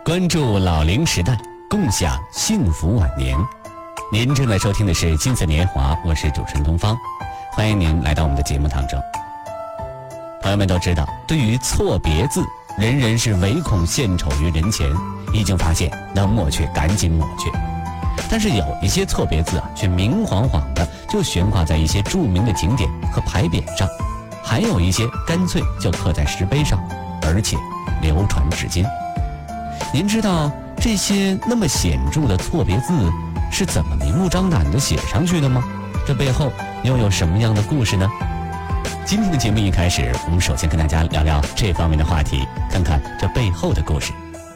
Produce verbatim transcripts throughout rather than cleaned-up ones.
关注老龄时代，共享幸福晚年。您正在收听的是金色年华，我是主持人东方，欢迎您来到我们的节目当中。朋友们都知道，对于错别字，人人是唯恐献丑于人前，一经发现能抹去赶紧抹去。但是有一些错别字啊，却明晃晃的就悬挂在一些著名的景点和牌匾上，还有一些干脆就刻在石碑上，而且流传至今。您知道这些那么显著的错别字是怎么明目张胆地写上去的吗？这背后又有什么样的故事呢？今天的节目一开始，我们首先跟大家聊聊这方面的话题，看看这背后的故事。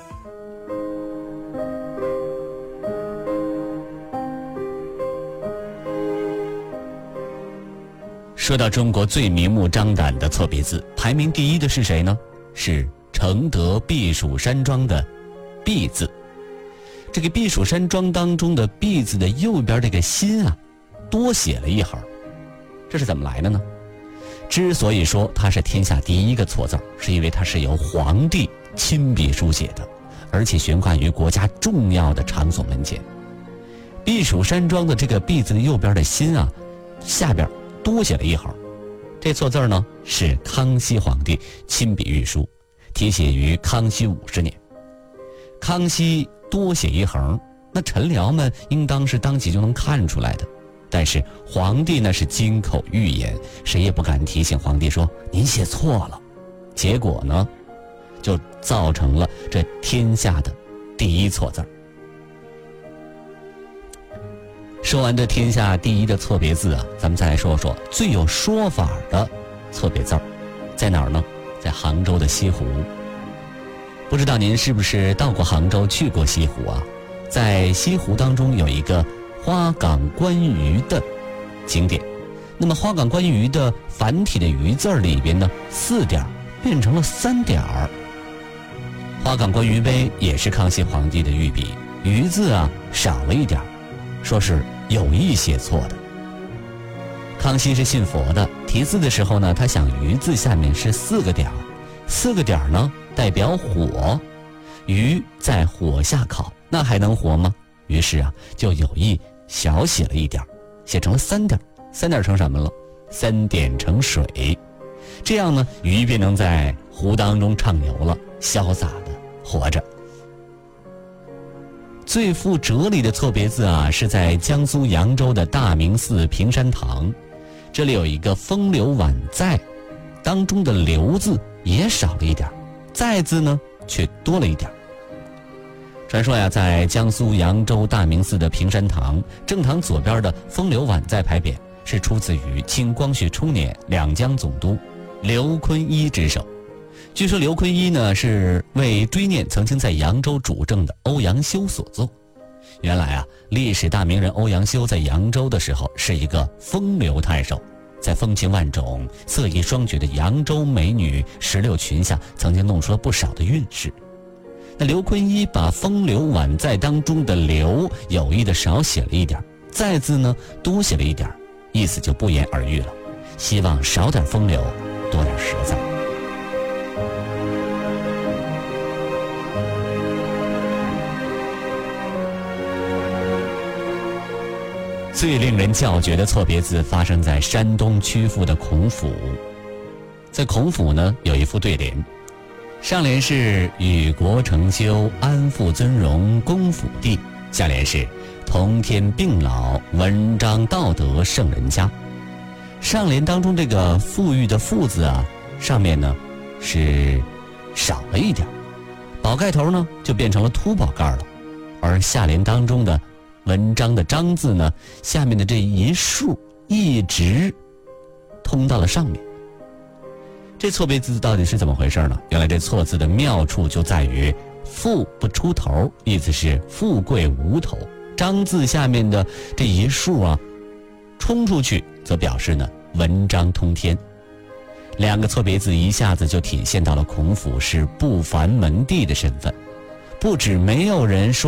说到中国最明目张胆的错别字，排名第一的是谁呢？是承德避暑山庄的避字。这个避暑山庄当中的避字的右边这个心啊，多写了一横，这是怎么来的呢？之所以说它是天下第一个错字，是因为它是由皇帝亲笔书写的，而且悬挂于国家重要的场所门前。避暑山庄的这个避字的右边的心啊，下边多写了一横，这错字呢是康熙皇帝亲笔御书，题写于康熙五十年。康熙多写一横，那臣僚们应当是当即就能看出来的，但是皇帝呢是金口玉言，谁也不敢提醒皇帝说您写错了，结果呢就造成了这天下的第一错字。说完这天下第一的错别字啊，咱们再来说说最有说法的错别字在哪儿呢？在杭州的西湖。不知道您是不是到过杭州，去过西湖啊？在西湖当中有一个花港观鱼的景点，那么花港观鱼的繁体的鱼字里边呢，四点变成了三点儿。花港观鱼碑也是康熙皇帝的御笔，鱼字啊少了一点，说是有意写错的。康熙是信佛的，题字的时候呢，他想鱼字下面是四个点儿，四个点儿呢代表火，鱼在火下烤，那还能活吗？于是啊，就有意小写了一点，写成了三点，三点成什么了？三点成水，这样呢，鱼便能在湖当中畅游了，潇洒的活着。最富哲理的错别字啊，是在江苏扬州的大明寺平山堂，这里有一个风流宛在，当中的流字也少了一点，在字呢却多了一点。传说呀，在江苏扬州大明寺的平山堂正堂左边的风流宛在牌匾是出自于清光绪初年两江总督刘坤一之手。据说刘坤一呢是为追念曾经在扬州主政的欧阳修所作。原来啊，历史大名人欧阳修在扬州的时候是一个风流太守，在风情万种、色艺双绝的扬州美女石榴裙下，曾经弄出了不少的韵事。那刘坤一把风流宛在当中的流有意的少写了一点，在字呢多写了一点，意思就不言而喻了，希望少点风流，多点实在。最令人叫绝的错别字发生在山东曲阜的孔府。在孔府呢，有一副对联，上联是与国成修，安富尊荣，公府第，下联是同天并老，文章道德圣人家。上联当中这个富裕的富字啊，上面呢是少了一点，宝盖头呢就变成了秃宝盖了，而下联当中的文章的章字呢，下面的这一竖一直通到了上面。这错别字到底是怎么回事呢？原来这错字的妙处就在于富不出头，意思是富贵无头，章字下面的这一竖啊冲出去则表示呢文章通天。两个错别字一下子就体现到了孔府是不凡门第的身份，不止没有人说